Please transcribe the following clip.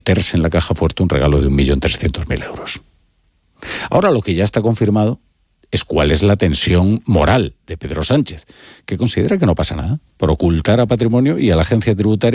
meterse en la caja fuerte un regalo de 1.300.000 euros. Ahora lo que ya está confirmado es cuál es la tensión moral de Pedro Sánchez, que considera que no pasa nada por ocultar a Patrimonio y a la agencia tributaria